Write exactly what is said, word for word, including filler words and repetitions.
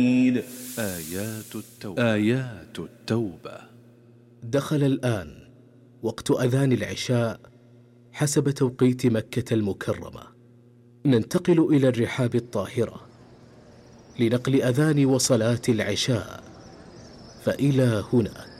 آيات التوبة. آيات التوبة. دخل الآن وقت أذان العشاء حسب توقيت مكة المكرمة. ننتقل إلى الرحاب الطاهرة لنقل أذان وصلاة العشاء، فإلى هناك.